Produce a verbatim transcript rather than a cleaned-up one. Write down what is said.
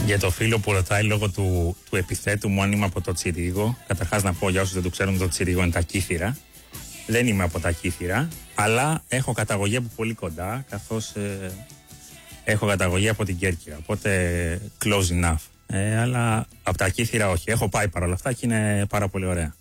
Για το φίλο που ρωτάει λόγω του, του επιθέτου μου αν είμαι από το Τσιρίγο. Καταρχάς να πω για όσους δεν το ξέρουν, το Τσιρίγο είναι τα Κύθυρα. Δεν είμαι από τα Κύθυρα, αλλά έχω καταγωγή από πολύ κοντά, καθώς ε, έχω καταγωγή από την Κέρκυρα. Οπότε close enough. Ε, αλλά από τα Κύθυρα όχι. Έχω πάει παρόλα αυτά και είναι πάρα πολύ ωραία.